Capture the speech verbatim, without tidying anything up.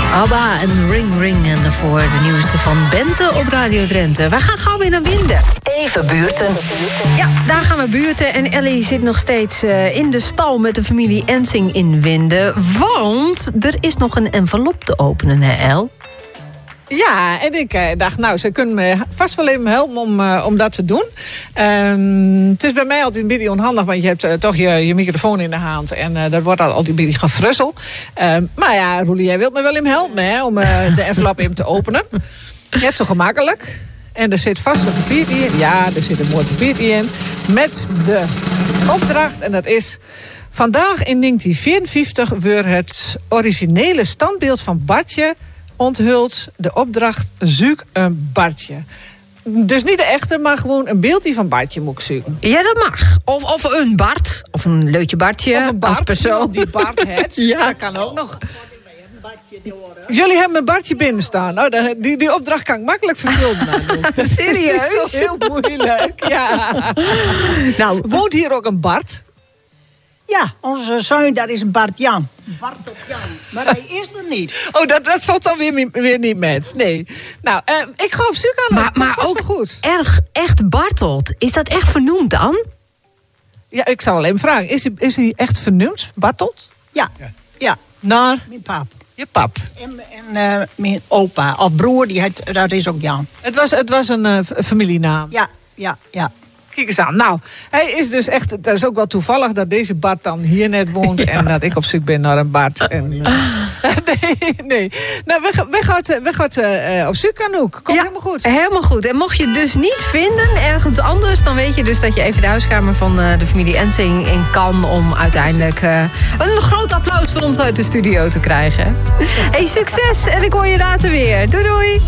ABBA en Ring Ring en daarvoor de nieuwste van Bente op Radio Drenthe. We gaan gauw weer naar Winden. Even buurten. Ja, daar gaan we buurten. En Ellie zit nog steeds uh, in de stal met de familie Ensing in Winden. Want er is nog een envelop te openen, hè El? Ja, en ik uh, dacht, nou, ze kunnen me vast wel even helpen om, uh, om dat te doen. Um, het is bij mij altijd een beetje onhandig, want je hebt uh, toch je, je microfoon in de hand. En uh, dat wordt altijd een beetje gefrussel. Uh, maar ja, Roelie, jij wilt me wel even helpen, hè, om uh, de envelop even te openen. Net zo gemakkelijk. En er zit vast een papiertje in. Ja, er zit een mooi papiertje in. Met de opdracht, en dat is... Vandaag in negentien vierenvijftig werd het originele standbeeld van Bartje onthuld. De opdracht, zoek een Bartje. Dus niet de echte, maar gewoon een beeldje van Bartje moet ik zoeken. Ja, dat mag. Of, of een Bart. Of een leutje Bartje. Of een Bart, als persoon. die Bart heeft. Ja. Dat kan ook nog. Jullie hebben een Bartje binnen staan. Oh, die, die opdracht kan ik makkelijk vervullen. Serieus? Dat is niet zo heel moeilijk. Ja. Nou, woont hier ook een Bart? Ja, onze zoon, dat is Bart Jan. Bart op Jan. Maar hij is er niet. Oh, dat, dat valt dan weer, weer niet met. Nee. Nou, uh, ik ga op zoek aan. Maar, maar ook goed. erg echt Bartelt. Is dat echt vernoemd dan? Ja, ik zou wel even vragen. Is hij, is hij echt vernoemd, Bartelt? Ja, ja. ja. Naar? Mijn pap. Je pap. En, en uh, mijn opa, of broer, die had, dat is ook Jan. Het was, het was een uh, familienaam. Ja, ja, ja. Kijk eens aan. Nou, hij is dus echt... Dat is ook wel toevallig dat deze Bart dan hier net woont... Ja. En dat ik op zoek ben naar een Bart. En, uh, nee, nee. Nou, we, we gaan, we gaan uh, op zoek, Anouk. Komt ja, helemaal goed. Helemaal goed. En mocht je het dus niet vinden ergens anders... dan weet je dus dat je even de huiskamer van uh, de familie Ensing in kan... om uiteindelijk uh, een groot applaus voor ons uit de studio te krijgen. Hey, succes! En ik hoor je later weer. Doei, doei!